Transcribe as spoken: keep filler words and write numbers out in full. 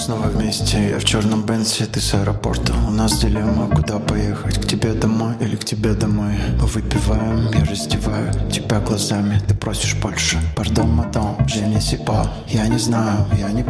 снова вместе. Я в черном бенсе, ты с аэропорта. У нас дилемма, куда поехать, к тебе домой или к тебе домой. Мы выпиваем, я раздеваю тебя глазами. Ты просишь больше, пардон, мадам, je ne sais pas. Я не знаю, я не